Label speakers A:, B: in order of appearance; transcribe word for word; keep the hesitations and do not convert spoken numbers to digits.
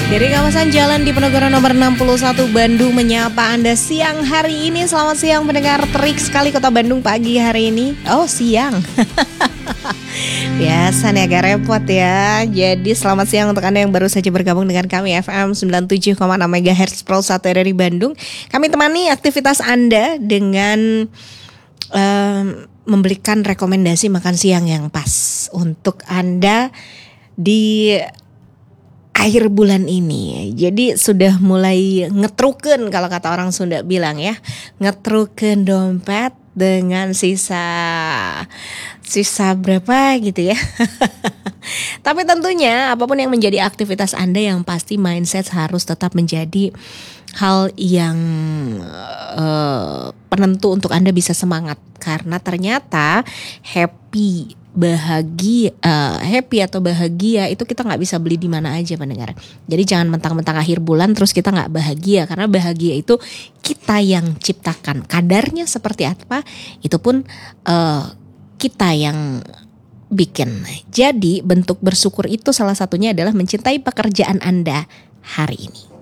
A: Dari kawasan Jalan Diponegoro nomor enam puluh satu Bandung menyapa Anda siang hari ini. Selamat siang pendengar terik sekali Kota Bandung pagi hari ini. Oh siang. Biasa nih agak repot ya. Jadi selamat siang untuk Anda yang baru saja bergabung dengan kami F M sembilan puluh tujuh koma enam megahertz Pro satu dari Bandung. Kami temani aktivitas Anda dengan um, memberikan rekomendasi makan siang yang pas untuk Anda di akhir bulan ini. Jadi sudah mulai ngetruken kalau kata orang Sunda bilang ya. Ngetruken dompet dengan sisa sisa berapa gitu ya. Tapi tentunya apapun yang menjadi aktivitas Anda, yang pasti mindset harus tetap menjadi hal yang uh, penentu untuk Anda bisa semangat. Karena ternyata happy bahagia, uh, happy atau bahagia itu kita nggak bisa beli di mana aja pendengar. Jadi jangan mentang-mentang akhir bulan terus kita nggak bahagia, karena bahagia itu kita yang ciptakan. Kadarnya seperti apa itu pun uh, kita yang bikin. Jadi bentuk bersyukur itu salah satunya adalah mencintai pekerjaan Anda hari ini.